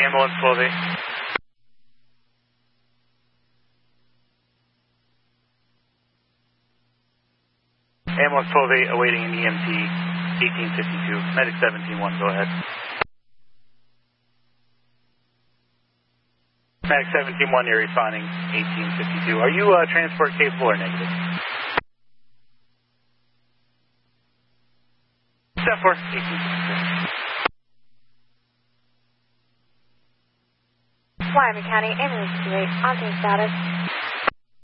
Ambulance 12-8. Ambulance 12-8 awaiting an EMT 1852. Medic 17-1, go ahead. Medic 17-1, you're responding 1852. Are you transport capable or negative? Step 4, 1852. Wyoming County, ambulance 28, on scene status.